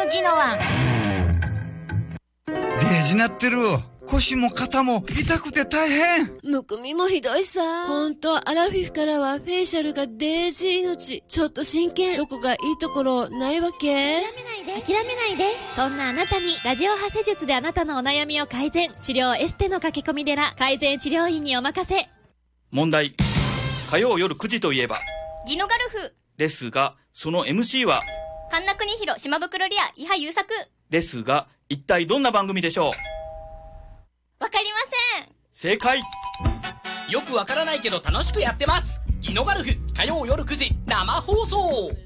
のギノワン。 デージなってる。腰も肩も痛くて大変。 むくみもひどいさ。ほんと、アラフィフからはフェイシャルがデージ命。ちょっと真剣。どこがいいところないわけ？ 諦めないで。そんなあなたにラジオ波施術であなたのお悩みを改善。治療エステの駆け込み寺改善治療院にお任せ。 問題。火曜夜9時といえばギノガルフですが、その MC は神田国広、島袋リア、伊波優作ですが、一体どんな番組でしょう？ わかりません。 正解。 よくわからないけど楽しくやってます。ギノガルフ火曜夜9時生放送。